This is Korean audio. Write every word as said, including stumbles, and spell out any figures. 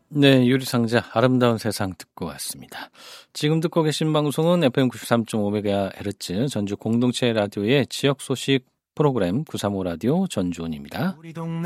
네, 유리상자 아름다운 세상 듣고 왔습니다. 지금 듣고 계신 방송은 에프엠 구십삼 점 오 메가헤르츠 전주 공동체 라디오의 지역 소식 프로그램 구삼오 라디오 전주원입니다. 우리 동네